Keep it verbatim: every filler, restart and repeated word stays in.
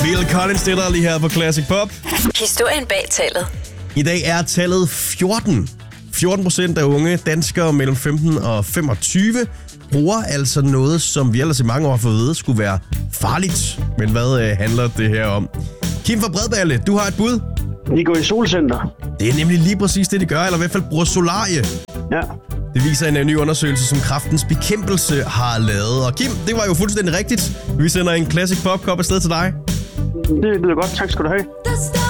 Phil Collins, det er lige her på Classic Pop. Historien bag tallet. I dag er tallet fjorten. fjorten procent af unge danskere mellem femten og femogtyve bruger altså noget, som vi ellers i mange år har fået at vide, skulle være farligt. Men hvad øh, handler det her om? Kim fra Bredballe, du har et bud. De går i solcenter. Det er nemlig lige præcis det, de gør, eller i hvert fald bruger solarie. Ja. Det viser en ny undersøgelse, som Kræftens Bekæmpelse har lavet. Og Kim, det var jo fuldstændig rigtigt. Vi sender en Classic Pop Cup afsted til dig. Det lyder godt. Tak skal du have.